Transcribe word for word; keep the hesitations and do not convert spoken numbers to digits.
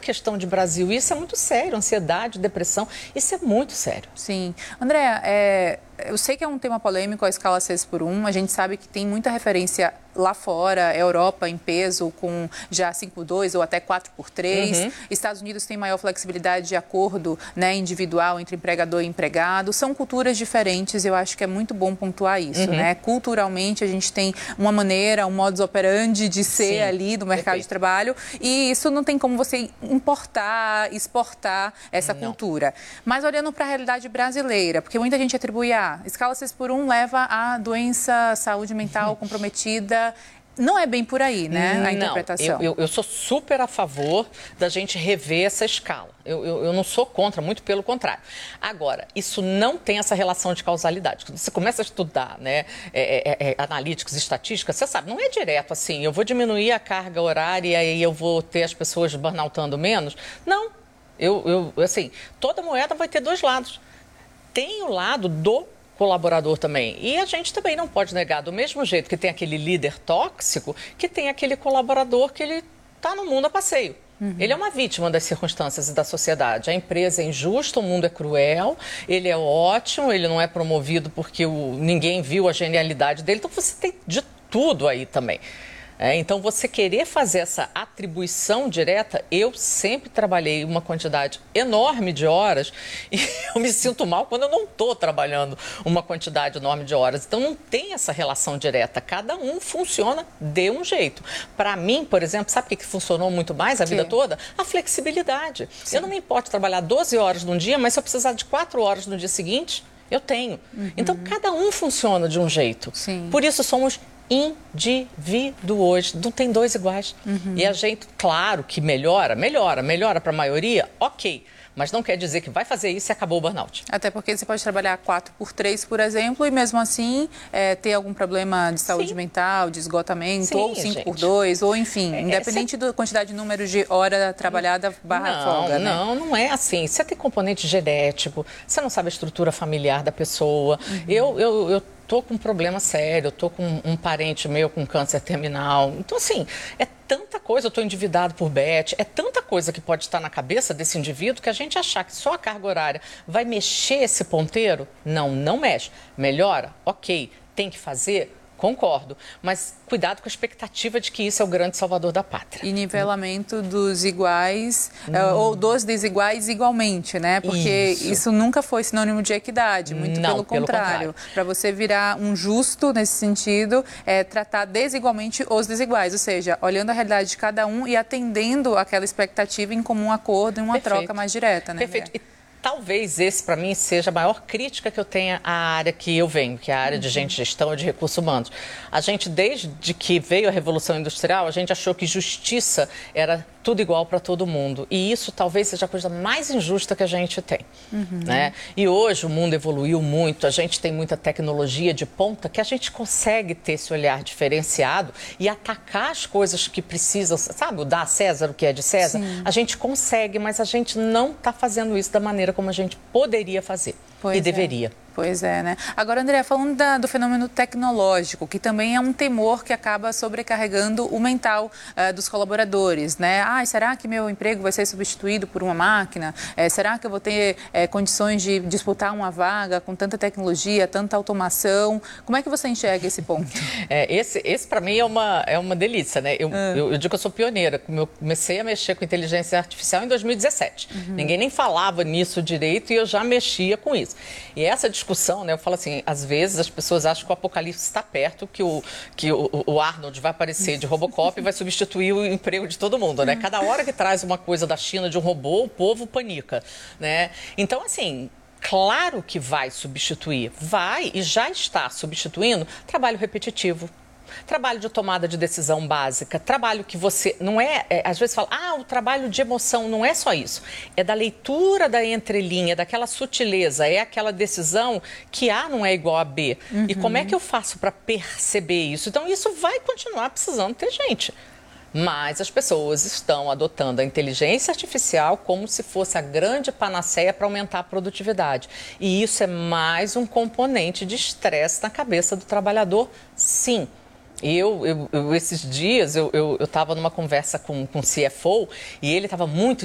questão de Brasil. Isso é muito sério, ansiedade, depressão, isso é muito sério. Sim. Andréa, é, eu sei que é um tema polêmico a escala seis por um, a gente sabe que tem muita referência lá fora, Europa em peso com já cinco por dois ou até quatro por três. Uhum. Estados Unidos tem maior flexibilidade de acordo, né, individual entre empregador e empregado. São culturas diferentes, eu acho que é muito bom pontuar isso, uhum. né? Culturalmente a gente tem uma maneira, um modus operandi de ser Sim, ali do mercado perfeito. de trabalho e isso não tem como você importar, exportar essa não. cultura. Mas olhando para a realidade brasileira, porque muita gente atribui a escala seis por um leva a doença, saúde mental uhum. comprometida. Não é bem por aí, né, a interpretação? Não, eu, eu, eu sou super a favor da gente rever essa escala. Eu, eu, eu não sou contra, muito pelo contrário. Agora, isso não tem essa relação de causalidade. Quando você começa a estudar, né, é, é, é, analíticos, estatística, você sabe, não é direto assim, eu vou diminuir a carga horária e eu vou ter as pessoas burnoutando menos. Não, eu, eu, assim, toda moeda vai ter dois lados. Tem o lado do colaborador também. E a gente também não pode negar, do mesmo jeito que tem aquele líder tóxico, que tem aquele colaborador que ele está no mundo a passeio. Uhum. Ele é uma vítima das circunstâncias e da sociedade. A empresa é injusta, o mundo é cruel, ele é ótimo, ele não é promovido porque o, ninguém viu a genialidade dele. Então você tem de tudo aí também. É, então, você querer fazer essa atribuição direta, eu sempre trabalhei uma quantidade enorme de horas e eu me sinto mal quando eu não estou trabalhando uma quantidade enorme de horas. Então, não tem essa relação direta. Cada um funciona de um jeito. Para mim, por exemplo, sabe o que funcionou muito mais a vida Sim. toda? A flexibilidade. Sim. Eu não me importo trabalhar doze horas num dia, mas se eu precisar de quatro horas no dia seguinte, eu tenho. Uhum. Então, cada um funciona de um jeito. Sim. Por isso, somos indivíduos, não tem dois iguais. Uhum. E a gente, claro que melhora, melhora, melhora para a maioria, ok. Mas não quer dizer que vai fazer isso e acabou o burnout. Até porque você pode trabalhar quatro por três, por exemplo, e mesmo assim é, ter algum problema de saúde Sim. mental, de esgotamento, Sim, ou cinco por dois, ou enfim, é, independente cê... da quantidade de número de hora trabalhada barra não, folga, né? Não, não é assim. Você tem componente genético, você não sabe a estrutura familiar da pessoa. Uhum. Eu, eu, eu tô com um problema sério, eu tô com um parente meu com câncer terminal. Então, assim, é tanta coisa, eu tô endividado por Beth, é tanta coisa que pode estar na cabeça desse indivíduo que a gente achar que só a carga horária vai mexer esse ponteiro, não, não mexe. Melhora? Ok. Tem que fazer? Concordo, mas cuidado com a expectativa de que isso é o grande salvador da pátria. E nivelamento dos iguais, hum. ou dos desiguais igualmente, né? Porque isso, isso nunca foi sinônimo de equidade, muito Não, pelo contrário. Para você virar um justo nesse sentido, é tratar desigualmente os desiguais, ou seja, olhando a realidade de cada um e atendendo aquela expectativa em comum acordo, em uma Perfeito. troca mais direta, né? Perfeito. E talvez esse, para mim, seja a maior crítica que eu tenha à área que eu venho, que é a área de gente, gestão e de recursos humanos. A gente, desde que veio a Revolução Industrial, a gente achou que justiça era tudo igual para todo mundo. E isso talvez seja a coisa mais injusta que a gente tem. Uhum. Né? E hoje o mundo evoluiu muito, a gente tem muita tecnologia de ponta que a gente consegue ter esse olhar diferenciado e atacar as coisas que precisam, sabe, o dar a César o que é de César? Sim. A gente consegue, mas a gente não está fazendo isso da maneira como a gente poderia fazer pois e deveria. É. Pois é, né? Agora, André, falando da, do fenômeno tecnológico, que também é um temor que acaba sobrecarregando o mental uh, dos colaboradores, né? Ah, será que meu emprego vai ser substituído por uma máquina? É, será que eu vou ter é, condições de disputar uma vaga com tanta tecnologia, tanta automação? Como é que você enxerga esse ponto? É, esse, esse para mim, é uma, é uma delícia, né? Eu, ah. eu, eu digo que eu sou pioneira. Eu comecei a mexer com inteligência artificial em dois mil e dezessete. Uhum. Ninguém nem falava nisso direito e eu já mexia com isso. E essa discussão discussão, né? Eu falo assim, às vezes as pessoas acham que o apocalipse está perto, que o, que o, o Arnold vai aparecer de Robocop e vai substituir o emprego de todo mundo, né? Cada hora que traz uma coisa da China de um robô, o povo panica, né? Então, assim, claro que vai substituir, vai e já está substituindo trabalho repetitivo. Trabalho de tomada de decisão básica, trabalho que você, não é, é, às vezes fala, ah, o trabalho de emoção, não é só isso. É da leitura da entrelinha, daquela sutileza, é aquela decisão que A não é igual a B. Uhum. E como é que eu faço para perceber isso? Então, isso vai continuar precisando ter gente. Mas as pessoas estão adotando a inteligência artificial como se fosse a grande panaceia para aumentar a produtividade. E isso é mais um componente de estresse na cabeça do trabalhador, sim. Eu, eu, eu, esses dias, eu estava eu, eu numa conversa com, com o C F O e ele estava muito